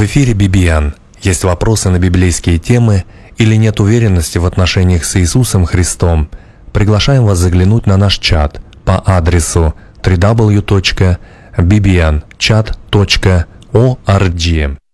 эфире Бибиан. Есть вопросы на библейские темы или нет уверенности в отношениях с Иисусом Христом? Приглашаем вас заглянуть на наш чат по адресу www.bbnchat.org.